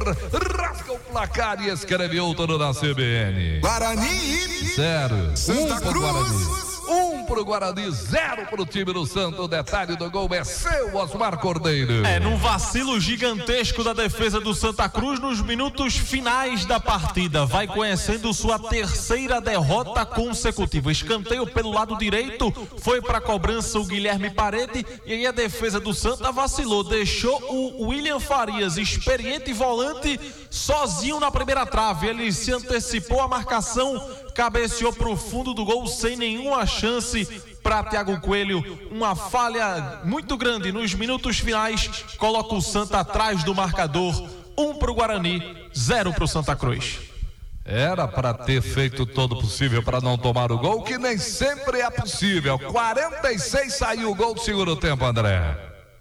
Tricolor rasga o placar e escreve outro na CBN. Guarani 0, Santa Cruz. 1 pro Guarani, 0 pro time do Santo. O detalhe do gol é seu, Osmar Cordeiro. Num vacilo gigantesco da defesa do Santa Cruz nos minutos finais da partida. Vai conhecendo sua terceira derrota consecutiva. Escanteio pelo lado direito, foi para a cobrança o Guilherme Parede, e aí a defesa do Santa vacilou, deixou o William Farias, experiente volante, sozinho na primeira trave. Ele se antecipou à marcação, cabeceou para o fundo do gol sem nenhuma chance para Thiago Coelho. Uma falha muito grande nos minutos finais, coloca o Santa atrás do marcador. 1 para o Guarani, 0 para o Santa Cruz. Era para ter feito todo o possível para não tomar o gol, que nem sempre é possível. 46 saiu o gol do segundo tempo, André.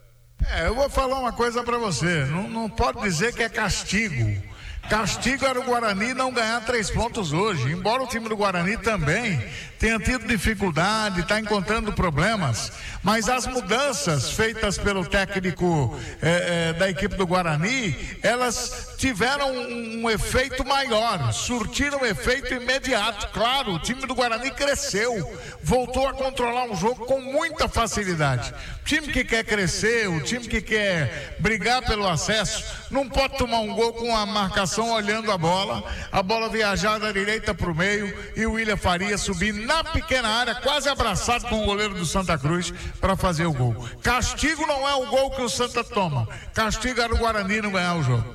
Eu vou falar uma coisa para você. Não pode dizer que é castigo. Castigo era o Guarani não ganhar 3 pontos hoje. Embora o time do Guarani também tenha tido dificuldade, está encontrando problemas, mas as mudanças feitas pelo técnico da equipe do Guarani, elas tiveram um efeito maior, surtiram um efeito imediato. Claro, o time do Guarani cresceu, voltou a controlar um jogo com muita facilidade. O time que quer crescer, o time que quer brigar pelo acesso, não pode tomar um gol com a marcação olhando a bola viajar da direita para o meio e o William Farias subir na pequena área, quase abraçado com o goleiro do Santa Cruz para fazer o gol. Castigo não é o gol que o Santa toma, castigo era o Guarani não ganhar o jogo.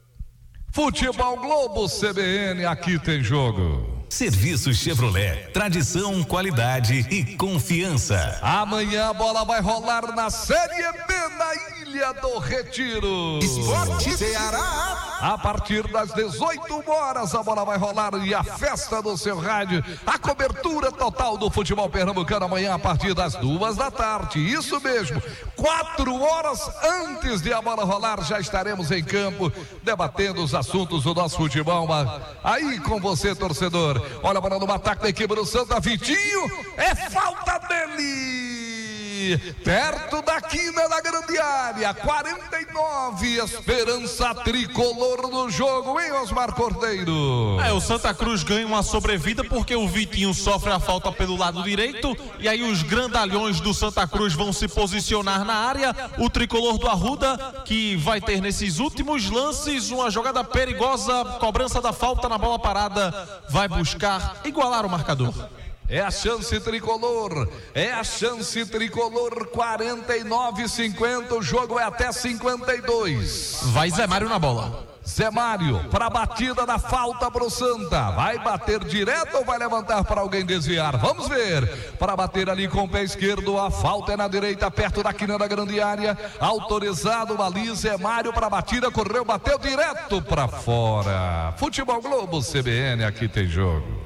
Futebol Globo CBN, aqui tem jogo. Serviço Chevrolet, tradição, qualidade e confiança. Amanhã a bola vai rolar na Série B na Ilha do Retiro. Esporte Ceará. A partir das 18 horas a bola vai rolar e a festa do seu rádio, a cobertura total do futebol pernambucano amanhã a partir das 2 da tarde. Isso mesmo, 4 horas antes de a bola rolar já estaremos em campo debatendo os assuntos do nosso futebol. Aí com você, torcedor. Olha a bola no ataque da equipe do Santa, Vitinho, é falta dele, perto da quina da grande área, 49, esperança tricolor no jogo, hein, Osmar Cordeiro? O Santa Cruz ganha uma sobrevida porque o Vitinho sofre a falta pelo lado direito, e aí os grandalhões do Santa Cruz vão se posicionar na área. O tricolor do Arruda, que vai ter nesses últimos lances uma jogada perigosa, cobrança da falta na bola parada, vai buscar igualar o marcador. É a chance tricolor, 49-50, o jogo é até 52. Vai Zé Mário na bola. Zé Mário, para a batida da falta para o Santa, vai bater direto ou vai levantar para alguém desviar? Vamos ver, para bater ali com o pé esquerdo, a falta é na direita, perto da quina da grande área, autorizado ali, Zé Mário para a batida, correu, bateu direto para fora. Futebol Globo CBN, aqui tem jogo.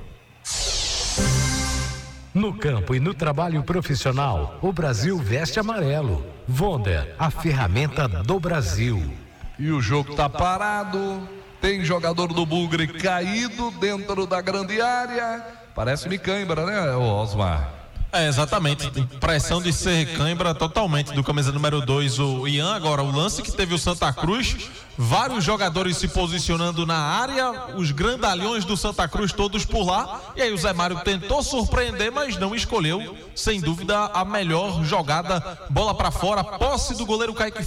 No campo e no trabalho profissional, o Brasil veste amarelo. Wonder, a ferramenta do Brasil. E o jogo tá parado, tem jogador do Bugre caído dentro da grande área, parece-me cãibra, né, Osmar? Exatamente, pressão de ser cãibra totalmente do camisa número 2, o Ian. Agora, o lance que teve o Santa Cruz, vários jogadores se posicionando na área, os grandalhões do Santa Cruz todos por lá, e aí o Zé Mário tentou surpreender, mas não escolheu, sem dúvida, a melhor jogada, bola para fora, posse do goleiro Kaique